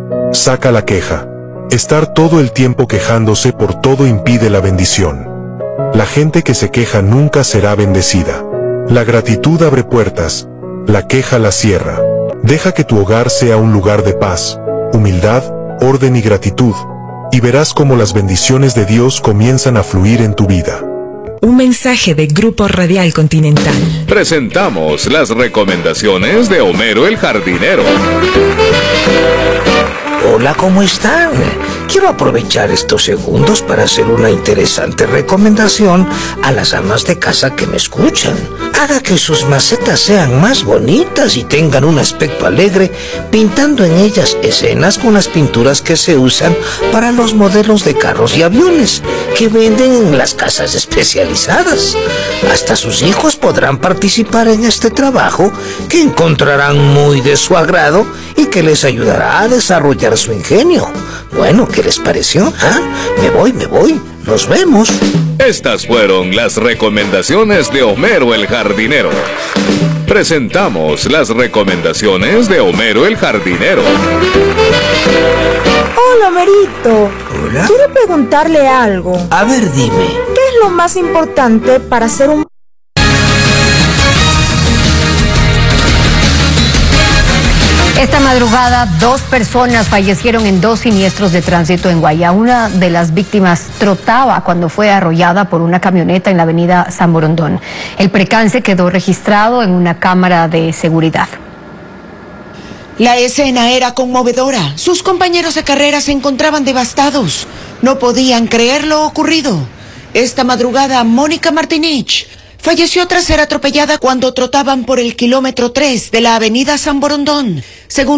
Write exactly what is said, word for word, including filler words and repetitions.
Saca la queja. Estar todo el tiempo quejándose por todo impide la bendición. La gente que se queja nunca será bendecida. La gratitud abre puertas, la queja las cierra. Deja que tu hogar sea un lugar de paz, humildad, orden y gratitud, y verás cómo las bendiciones de Dios comienzan a fluir en tu vida. Un mensaje de Grupo Radial Continental. Presentamos las recomendaciones de Homero el Jardinero. Hola, ¿cómo están? Quiero aprovechar estos segundos para hacer una interesante recomendación a las amas de casa que me escuchan. Haga que sus macetas sean más bonitas y tengan un aspecto alegre, pintando en ellas escenas con las pinturas que se usan para los modelos de carros y aviones que venden en las casas especializadas. Hasta sus hijos podrán participar en este trabajo que encontrarán muy de su agrado y que les ayudará a desarrollar su ingenio. Bueno, ¿qué les pareció? ¿Ah? Me voy, me voy. Nos vemos. Estas fueron las recomendaciones de Homero el Jardinero. Presentamos las recomendaciones de Homero el Jardinero. Hola, Homerito. Hola. Quiero preguntarle algo. A ver, dime. ¿Qué es lo más importante para ser un... Esta madrugada, dos personas fallecieron en dos siniestros de tránsito en Guaya. Una de las víctimas trotaba cuando fue arrollada por una camioneta en la avenida San Borondón. El percance quedó registrado en una cámara de seguridad. La escena era conmovedora. Sus compañeros de carrera se encontraban devastados. No podían creer lo ocurrido. Esta madrugada, Mónica Martinich falleció tras ser atropellada cuando trotaban por el kilómetro tres de la avenida San Borondón. Según